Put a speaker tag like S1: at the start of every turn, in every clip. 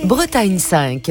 S1: Bretagne 5.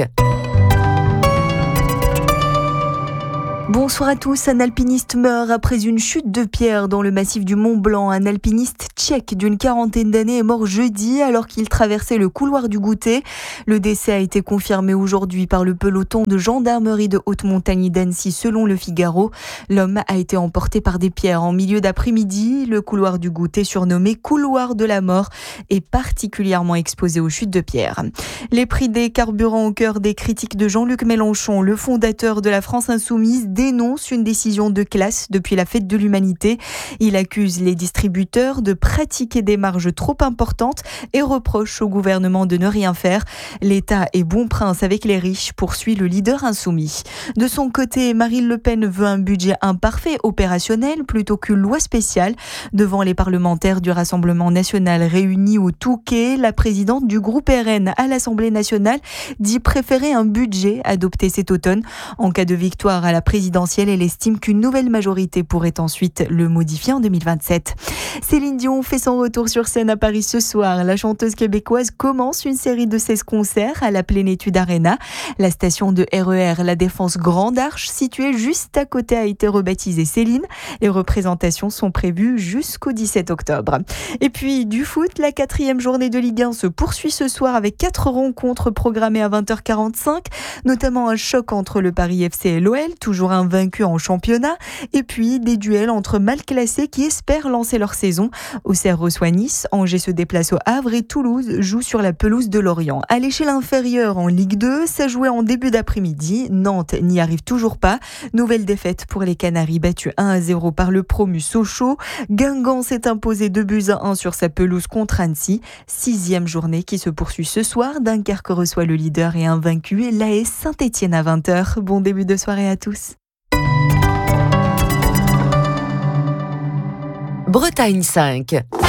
S2: Bonsoir à tous. Un alpiniste meurt après une chute de pierre dans le massif du Mont Blanc. Un alpiniste tchèque d'une quarantaine d'années est mort jeudi alors qu'il traversait le couloir du Goûter. Le décès a été confirmé aujourd'hui par le peloton de gendarmerie de haute montagne d'Annecy selon Le Figaro. L'homme a été emporté par des pierres en milieu d'après-midi. Le couloir du Goûter, surnommé couloir de la mort, est particulièrement exposé aux chutes de pierres. Les prix des carburants au cœur des critiques de Jean-Luc Mélenchon, le fondateur de la France Insoumise, dénonce une décision de classe depuis la fête de l'humanité. Il accuse les distributeurs de pratiquer des marges trop importantes et reproche au gouvernement de ne rien faire. L'État est bon prince avec les riches, poursuit le leader insoumis. De son côté, Marine Le Pen veut un budget imparfait, opérationnel, plutôt qu'une loi spéciale. Devant les parlementaires du Rassemblement national réunis au Touquet, la présidente du groupe RN à l'Assemblée nationale dit préférer un budget adopté cet automne. En cas de victoire à la présidentielle, elle estime qu'une nouvelle majorité pourrait ensuite le modifier en 2027. Céline Dion fait son retour sur scène à Paris ce soir. La chanteuse québécoise commence une série de 16 concerts à la Plénitude Arena. La station de RER La Défense Grande Arche, située juste à côté, a été rebaptisée Céline. Les représentations sont prévues jusqu'au 17 octobre. Et puis du foot, la 4e journée de Ligue 1 se poursuit ce soir avec 4 rencontres programmées à 20h45, notamment un choc entre le Paris FC et l'OL, toujours invaincu en championnat, et puis des duels entre mal classés qui espèrent lancer leur saison. Auxerre reçoit Nice, Angers se déplace au Havre et Toulouse joue sur la pelouse de Lorient. À l'échelle inférieure en Ligue 2, ça jouait en début d'après-midi. Nantes n'y arrive toujours pas. Nouvelle défaite pour les Canaries, battus 1-0 par le promu Sochaux. Guingamp s'est imposé 2-1 sur sa pelouse contre Annecy. 6e journée qui se poursuit ce soir. Dunkerque reçoit le leader et invaincu l'AS Saint-Etienne à 20h. Bon début de soirée à tous.
S1: Bretagne 5.